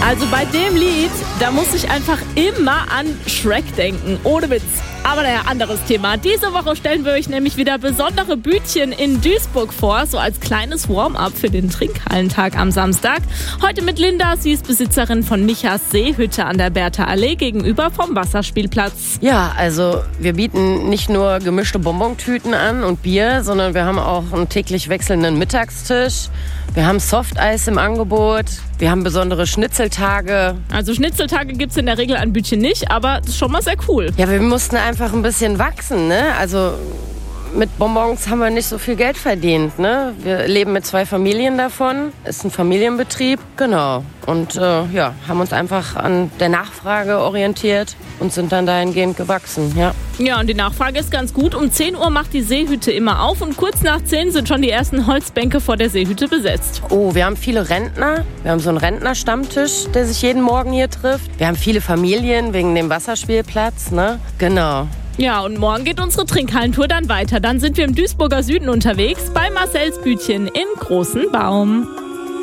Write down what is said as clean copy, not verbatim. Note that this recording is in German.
Also bei dem Lied, da muss ich einfach immer an Shrek denken. Ohne Witz. Aber naja, anderes Thema. Diese Woche stellen wir euch nämlich wieder besondere Bütchen in Duisburg vor, so als kleines Warm-up für den Trinkhallentag am Samstag. Heute mit Linda, sie ist Besitzerin von Michas Seehütte an der Bertha-Allee gegenüber vom Wasserspielplatz. Ja, also wir bieten nicht nur gemischte Bonbontüten an und Bier, sondern wir haben auch einen täglich wechselnden Mittagstisch. Wir haben Softeis im Angebot. Wir haben besondere Schnitzeltage. Also Schnitzeltage gibt's in der Regel an Bütchen nicht, aber das ist schon mal sehr cool. Ja, wir mussten einfach ein bisschen wachsen, ne? Also mit Bonbons haben wir nicht so viel Geld verdient, ne? Wir leben mit 2 Familien davon. Ist ein Familienbetrieb, genau. Und haben uns einfach an der Nachfrage orientiert und sind dann dahingehend gewachsen, ja. Ja, und die Nachfrage ist ganz gut. Um 10 Uhr macht die Seehütte immer auf und kurz nach 10 sind schon die ersten Holzbänke vor der Seehütte besetzt. Oh, wir haben viele Rentner. Wir haben so einen Rentnerstammtisch, der sich jeden Morgen hier trifft. Wir haben viele Familien wegen dem Wasserspielplatz, ne? Genau. Ja, und morgen geht unsere Trinkhallentour dann weiter. Dann sind wir im Duisburger Süden unterwegs bei Marcells Bütchen in Großen Baum.